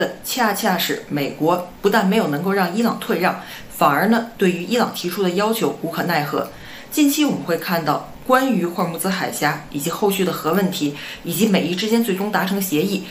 恰恰是美国不但没有能够让伊朗退让，反而对于伊朗提出的要求无可奈何。近期我们会看到，关于霍尔木兹海峡以及后续的核问题，以及美伊之间最终达成协议，